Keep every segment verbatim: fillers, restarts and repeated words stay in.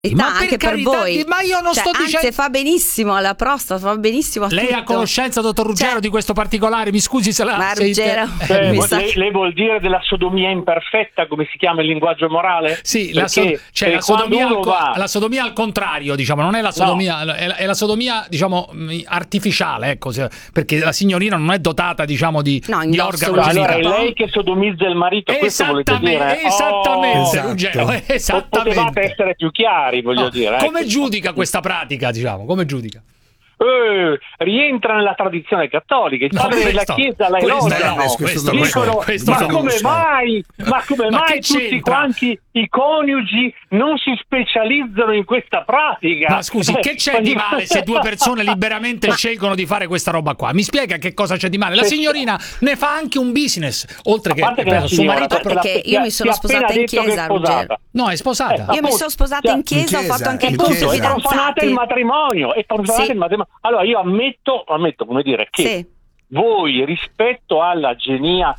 Ma anche per, per voi, ma io non cioè, sto anzi, dicendo. fa benissimo alla prostata, fa benissimo a lei tutto. ha conoscenza, dottor Ruggero, cioè, di questo particolare? Mi scusi se la. ma se Ruggero, eh, mi sa... lei, lei vuol dire della sodomia imperfetta, come si chiama il linguaggio morale? Sì, la, so, cioè, la, sodomia al, va... la sodomia al contrario, diciamo, non è la sodomia, no. è, la, è la sodomia, diciamo, artificiale, ecco, perché la signorina non è dotata, diciamo, di, no, di organo genitale. Allora è lei che sodomizza il marito, questo volete dire? Esattamente, oh, Ruggero, esatto. esattamente. Potevate essere più chiari, voglio no, dire. Come ecco. giudica questa pratica, diciamo, come giudica? Eh, rientra nella tradizione cattolica, il padre no, della Chiesa la elogiano, dicono ma come mai ma come ma mai tutti quanti i coniugi non si specializzano in questa pratica? Ma scusi, che c'è di male se due persone liberamente ma... scelgono di fare questa roba qua? Mi spiega che cosa c'è di male? La signorina ne fa anche un business, oltre che, che per suo marito. Perché io mi sono sposata in chiesa, Ruggero. No, è sposata. Eh, io mi sono sposata in chiesa, ho fatto anche il corso di fidanzati. Profanate il matrimonio e profanate sì. il matrimonio. Allora io ammetto, ammetto come dire che sì. voi rispetto alla genia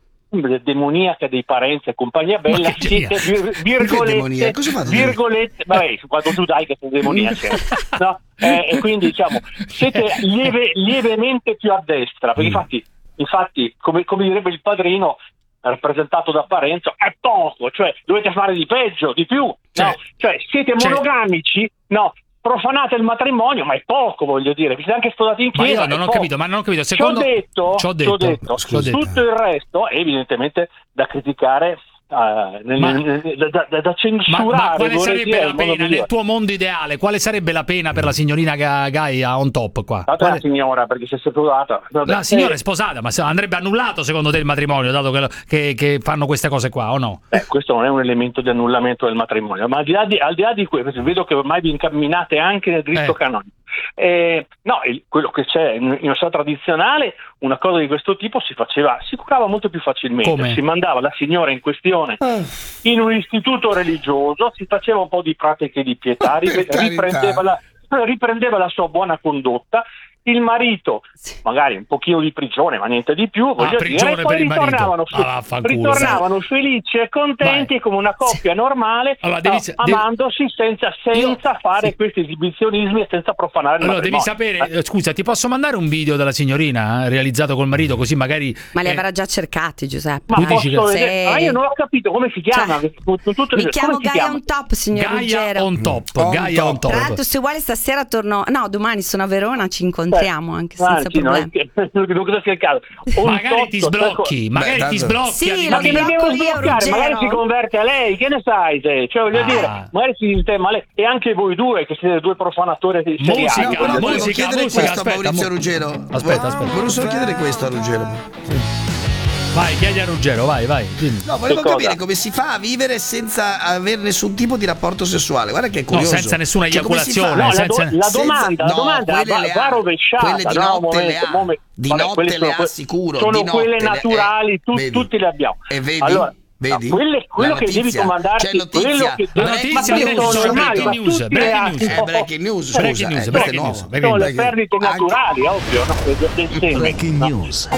demoniaca dei Parenzi e compagnia bella siete vir- virgolette virgolette vabbè quando tu dai che sono demoniache no? eh, e quindi diciamo siete lieve, lievemente più a destra perché mm. infatti infatti come, come direbbe il padrino rappresentato da Parenzo è poco, cioè dovete fare di peggio, di più, cioè, no? Cioè siete monogamici, no? Profanate il matrimonio, ma è poco, voglio dire, vi siete anche sposati in chiesa. Ma io non ho poco. capito, ma non ho capito. Secondo... Ci ho detto, ci ho detto, detto, ci ho detto. tutto il resto è evidentemente da criticare, uh, nel, ma, da, da, da censurare. Ma, ma quale sarebbe dire, la pena nel tuo mondo ideale? Quale sarebbe la pena per la signorina Gaia on top qua? La quale... signora, perché si è sposata. Vabbè. La signora è sposata, ma andrebbe annullato secondo te il matrimonio, dato che, che, che fanno queste cose qua, o no? Eh, questo non è un elemento di annullamento del matrimonio, ma al di là di, al di, là di questo, vedo che ormai vi incamminate anche nel dritto eh. canonico. Eh, no, il, quello che c'è in, in una società tradizionale, una cosa di questo tipo si faceva, si curava molto più facilmente. Come? Si mandava la signora in questione uh. in un istituto religioso, si faceva un po' di pratiche di pietà, riprendeva la, riprendeva la sua buona condotta. Il marito, magari un pochino di prigione, ma niente di più, voglio ah, dire, e poi ritornavano, su, ah, ritornavano felici e contenti Vai. come una coppia sì. normale, allora, devi, no, devi... amandosi senza, senza Io... fare sì. questi esibizionismi e senza profanare il allora, matrimonio. Devi sapere, eh. scusa, ti posso mandare un video della signorina eh, realizzato col marito, così magari... Ma li eh... avrà già cercati, Giuseppe. Ma, dici che... se... ma io non ho capito come si chiama. Cioè, tutto mi chiamo Gaia on top, signor Gaia on top, Gaia on top. Tra l'altro, se vuole stasera torno... No, domani sono a Verona, ci incontriamo anche se senza problemi. Non credo sia il caso. Un magari totto, ti sblocchi, magari beh, ti sblocchi. Sì, ma che mi devo sbloccare? Magari si converte a lei, che ne sai te? Cioè voglio ah. dire, magari si dice, ma lei, e anche voi due che siete due profanatori di seriali. Musica, no, musica, volevo chiedere musica, questo aspetta, a Maurizio mo- Ruggero. Aspetta, aspetta. Volevo solo chiedere questo a Ruggero. Sì. Vai, chiedi a Ruggero, vai, vai. Dimmi. No, volevo capire come si fa a vivere senza avere nessun tipo di rapporto sessuale. Guarda che è curioso. No, senza nessuna eiaculazione. No, senza... la, do- la domanda, no, la domanda va, va rovesciata. Quelle di no, notte momento, le ha. momento. Di Vabbè, notte le sono, ha sicuro. Sono di quelle notte naturali, le, eh, tu, vedi, tutti le abbiamo. E vedi? Allora, Vedi? No, quelle, quello che devi comandarti, c'è notizia, quello che la devi notizia sono news, normali, breaking news, breaking news, eh, breaking news, scusa, breaking news, eh, breaking no, news, sono le perdite naturali, ovvio, no? Breaking no. news.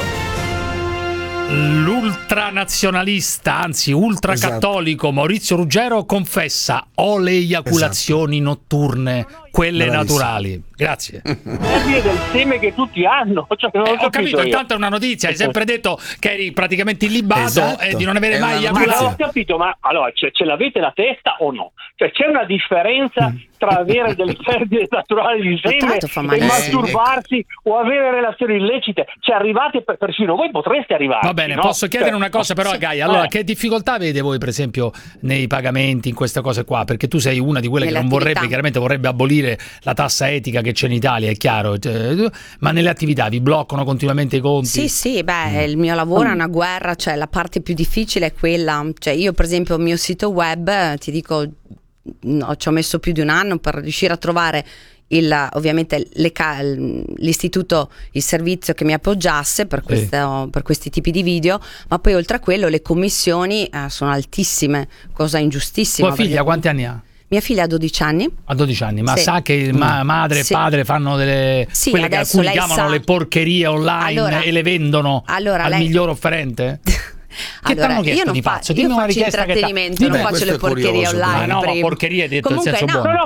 L'ultranazionalista, anzi ultracattolico esatto. Maurizio Ruggero confessa: ho le eiaculazioni esatto. notturne, quelle Bravissimo. naturali. Grazie. È del seme che tutti hanno. Cioè, non eh, ho, ho capito, capito intanto è una notizia. Hai sempre detto che eri praticamente illibato esatto. e di non avere è mai eiaculato. Ma ho capito, ma allora ce, ce l'avete la testa o no? Cioè c'è una differenza tra avere delle perdite naturali di seme e masturbarsi ecco. o avere relazioni illecite. Cioè arrivate per, persino voi potreste arrivare. Va bene, no? posso chiedere cioè, una cosa però a Gaia. Allora, eh. che difficoltà vede voi per esempio nei pagamenti, in queste cose qua? Perché tu sei una di quelle nelle che non attività. vorrebbe, chiaramente vorrebbe abolire la tassa etica che c'è in Italia, è chiaro, ma nelle attività vi bloccano continuamente i conti? Sì, sì, beh, il mio lavoro è una guerra, cioè la parte più difficile è quella, cioè io per esempio il mio sito web, ti dico, no, ci ho messo più di un anno per riuscire a trovare il, ovviamente le, l'istituto, il servizio che mi appoggiasse per, questo, sì. per questi tipi di video, ma poi oltre a quello le commissioni eh, sono altissime, cosa ingiustissima. Tua figlia perché... quanti anni ha? Mia figlia ha dodici anni. A dodici anni, ma sì. sa che ma- madre e sì. padre fanno delle sì, quelle che alcuni chiamano sa... le porcherie online allora, e le vendono allora, al lei... miglior offerente? Che allora, t'hanno chiesto io non di fa- pazzo? io Dimmi una faccio richiesta che intrattenimento, t'ha- non Dimmi. faccio le Questo è porcherie curioso, online. Ma no, ma prima. porcherie detto in Comunque, senso no, buono. No, no,